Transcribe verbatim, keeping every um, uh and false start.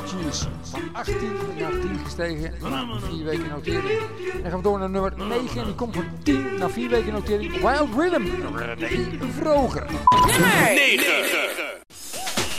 Cheese. Van achttien naar tien gestegen na vier weken notering. En dan gaan we door naar nummer negen. En die komt van tien naar vier weken notering. Wild Rhythm. René Vroger. Nummer negen.